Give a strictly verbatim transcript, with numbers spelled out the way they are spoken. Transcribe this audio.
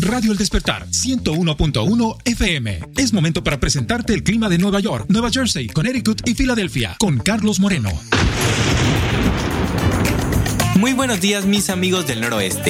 Radio El Despertar, ciento uno punto uno F M. Es momento para presentarte el clima de Nueva York, Nueva Jersey, Connecticut y Filadelfia, con Carlos Moreno. Muy buenos días, mis amigos del noroeste.